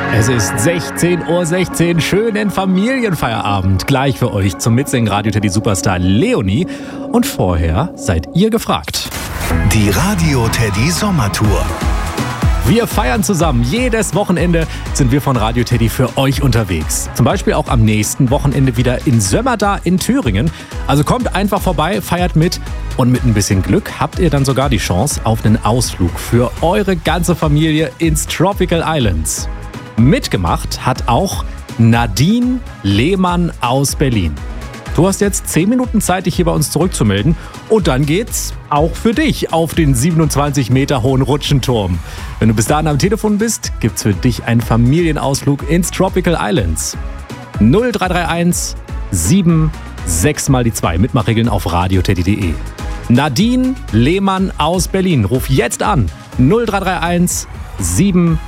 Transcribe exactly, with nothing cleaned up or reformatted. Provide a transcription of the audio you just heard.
Es ist sechzehn Uhr sechzehn, schönen Familienfeierabend. Gleich für euch zum Mitsingen Radio Teddy Superstar Leonie. Und vorher seid ihr gefragt. Die Radio Teddy Sommertour. Wir feiern zusammen. Jedes Wochenende sind wir von Radio Teddy für euch unterwegs. Zum Beispiel auch am nächsten Wochenende wieder in Sömmerda in Thüringen. Also kommt einfach vorbei, feiert mit. Und mit ein bisschen Glück habt ihr dann sogar die Chance auf einen Ausflug für eure ganze Familie ins Tropical Islands. Mitgemacht hat auch Nadine Lehmann aus Berlin. Du hast jetzt zehn Minuten Zeit, dich hier bei uns zurückzumelden. Und dann geht's auch für dich auf den siebenundzwanzig Meter hohen Rutschenturm. Wenn du bis dahin am Telefon bist, gibt's für dich einen Familienausflug ins Tropical Islands. null drei drei eins sieben sechs mal die zwei. Mitmachregeln auf radioteddy punkt de. Nadine Lehmann aus Berlin. Ruf jetzt an. null drei drei eins sieben